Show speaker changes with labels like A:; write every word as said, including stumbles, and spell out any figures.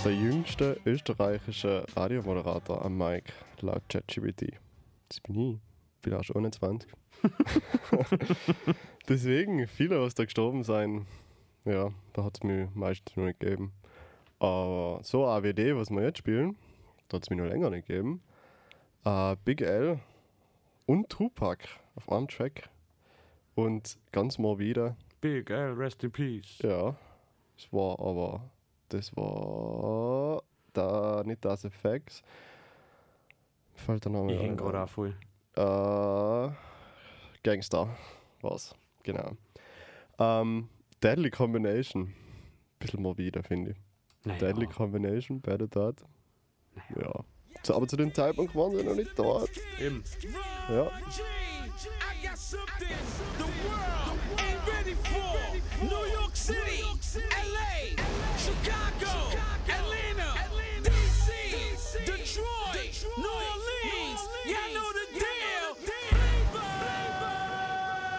A: Der jüngste österreichische Radiomoderator am Mic, laut ChatGPT. Das bin ich. Ich bin auch schon einundzwanzig. Deswegen, viele, was da gestorben sind, ja, da hat es mich meistens noch nicht gegeben. Aber so A W D, was wir jetzt spielen, da hat es mich noch länger nicht gegeben. Uh, Big L und Tupac auf einem Track. Und ganz morbide.
B: Big L, rest in peace.
A: Ja, es war aber, das war da nicht das Effects. Fällt der Name
B: Ich hänge
A: ein.
B: gerade auch voll.
A: Uh, Gangster war's, genau. Um, Deadly Combination. Bisschen morbide, finde ich.
B: Naja.
A: Deadly Combination, Better Dad.
B: Naja.
A: Ja. So, aber zu dem Zeitpunkt waren sie noch nicht dort.
B: Eben.
A: Ja.
C: I got something the world ain't ready for. New York City, L A, Chicago.